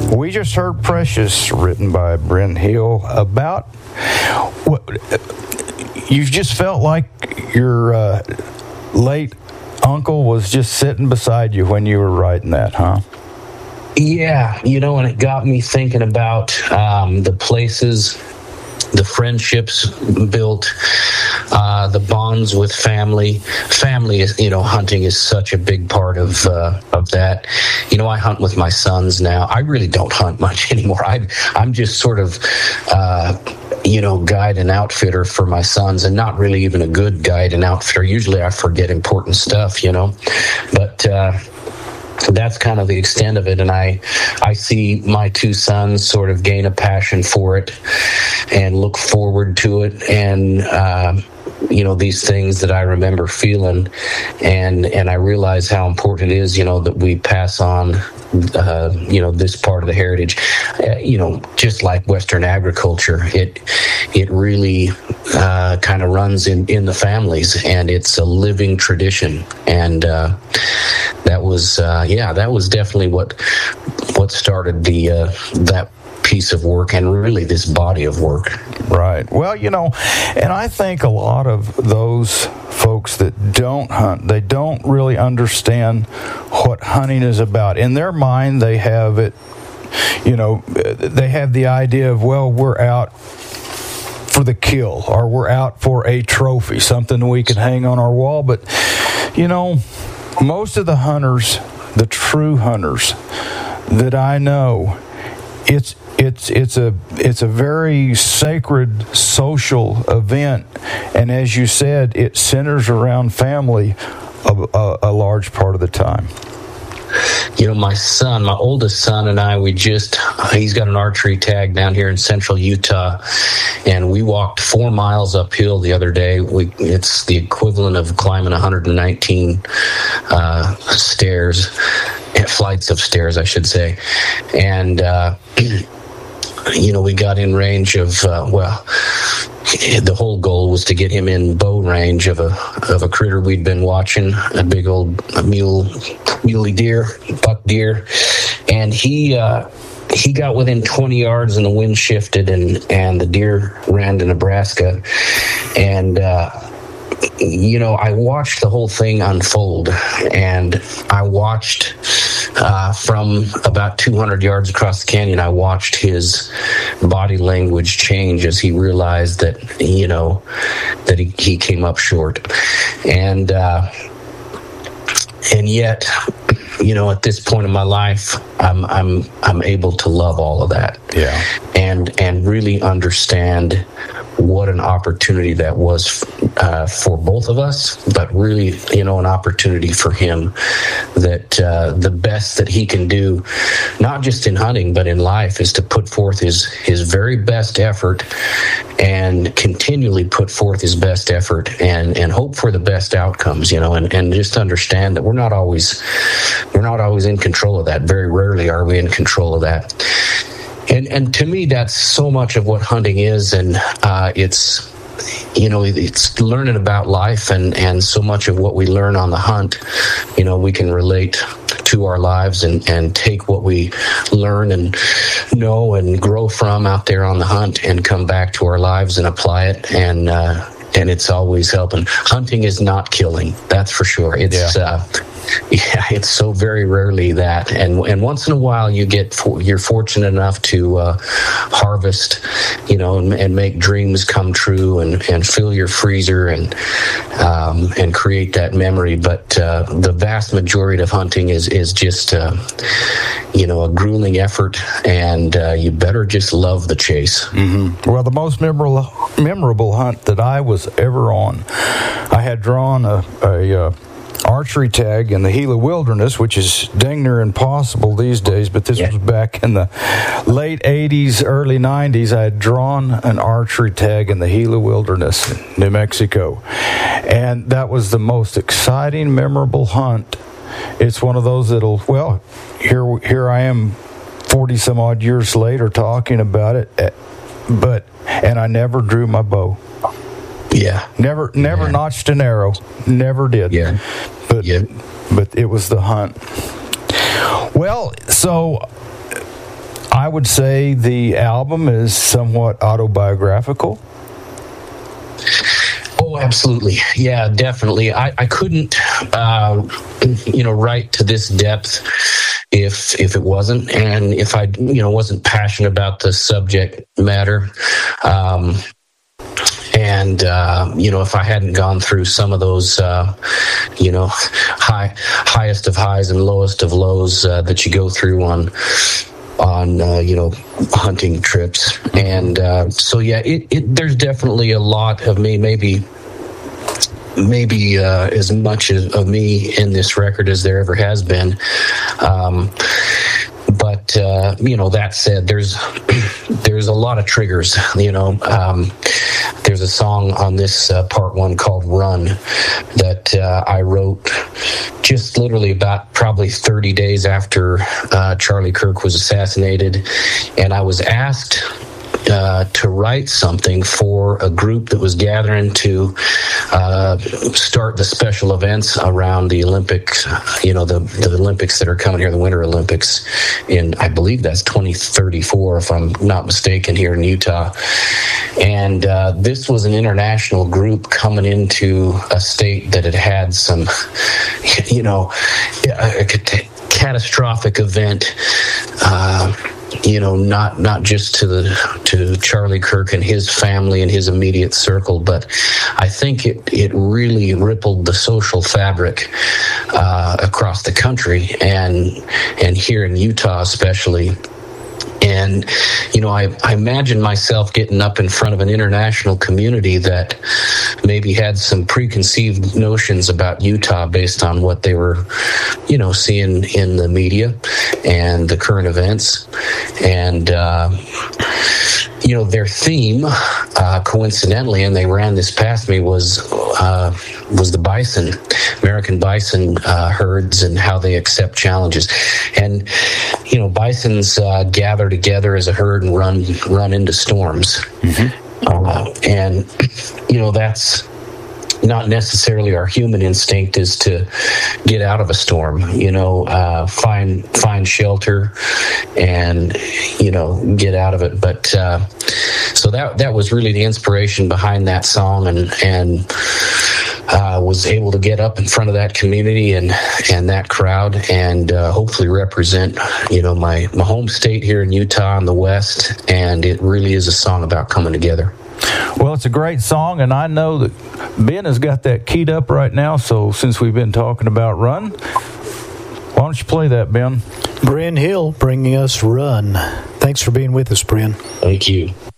We just heard Precious, written by Brent Hill, about what you just felt like your late uncle was just sitting beside you when you were writing that, huh? Yeah, and it got me thinking about the places, the friendships built, the bonds with family. Family is, hunting is such a big part of that. I hunt with my sons now. I really don't hunt much anymore. I'm just sort of, guide and outfitter for my sons, and not really even a good guide and outfitter. Usually I forget important stuff, but that's kind of the extent of it. And I see my two sons sort of gain a passion for it and look forward to it. And, these things that I remember feeling, and I realize how important it is, that we pass on, this part of the heritage, just like Western agriculture, it really kind of runs in the families, and it's a living tradition. And that was definitely what started that piece of work, and really this body of work. Right. Well, and I think a lot of those folks that don't hunt, they don't really understand what hunting is about. In their mind, they have it, they have the idea of, well, we're out for the kill, or we're out for a trophy, something we can hang on our wall. But, most of the hunters, the true hunters that I know, it's a very sacred social event, and as you said, it centers around family a large part of the time. My oldest son and I, he's got an archery tag down here in central Utah, and we walked 4 miles uphill the other day. It's the equivalent of climbing 119 flights of stairs, I should say. And, we got in range of, the whole goal was to get him in bow range of a critter we'd been watching, a big old muley deer, buck deer, and he got within 20 yards and the wind shifted, and the deer ran to Nebraska. And I watched the whole thing unfold, and I watched from about 200 yards across the canyon, I watched his body language change as he realized that, that he came up short. And yet, at this point in my life, I'm able to love all of that. Yeah. And really understand what an opportunity that was for both of us, but really, an opportunity for him that the best that he can do, not just in hunting, but in life, is to put forth his very best effort, and continually put forth his best effort, and hope for the best outcomes, and just understand that we're not always in control of that. Very rarely are we in control of that. And to me, that's so much of what hunting is, and it's learning about life, and so much of what we learn on the hunt, we can relate to our lives and take what we learn and know and grow from out there on the hunt, and come back to our lives and apply it, and it's always helping. Hunting is not killing, that's for sure. It's so very rarely that, and once in a while you're fortunate enough to harvest, and make dreams come true, and fill your freezer and create that memory. But the vast majority of hunting is just a grueling effort, and you better just love the chase. Mm-hmm. Well, the most memorable hunt that I was ever on, I had drawn a archery tag in the Gila Wilderness, which is dang near impossible these days, but this was back in the late 80s, early 90s. I had drawn an archery tag in the Gila Wilderness, New Mexico, and that was the most exciting, memorable hunt. It's one of those that'll, here I am 40 some odd years later talking about it, and I never drew my bow. Yeah. Never notched an arrow. Never did. Yeah. But it was the hunt. Well, so I would say the album is somewhat autobiographical. Oh, absolutely. Yeah, definitely. I couldn't, write to this depth if it wasn't, and if I, wasn't passionate about the subject matter. If I hadn't gone through some of those, highest of highs and lowest of lows that you go through on hunting trips. And there's definitely a lot of me, maybe as much of me in this record as there ever has been. But that said, there's a lot of triggers. There's a song on this part one called "Run" that I wrote just literally about probably 30 days after Charlie Kirk was assassinated, and I was asked to write something for a group that was gathering to start the special events around the Olympics, the Olympics that are coming here, the Winter Olympics, in, I believe that's 2034, if I'm not mistaken, here in Utah. And this was an international group coming into a state that had some, a catastrophic event. Not just to Charlie Kirk and his family and his immediate circle, but I think it really rippled the social fabric across the country and here in Utah especially. And, I imagine myself getting up in front of an international community that maybe had some preconceived notions about Utah based on what they were, seeing in the media and the current events. And, their theme, coincidentally, and they ran this past me, was the bison, American bison herds, and how they accept challenges. And bisons gather together as a herd and run into storms. Mm-hmm. That's not necessarily our human instinct is to get out of a storm, find shelter and, get out of it. But so that was really the inspiration behind that song, and was able to get up in front of that community and that crowd, and hopefully represent my home state here in Utah in the West. And it really is a song about coming together. Well, it's a great song, and I know that Ben has got that keyed up right now. So since we've been talking about Run, why don't you play that, Ben? Bren Hill bringing us Run. Thanks for being with us, Bren. Thank you.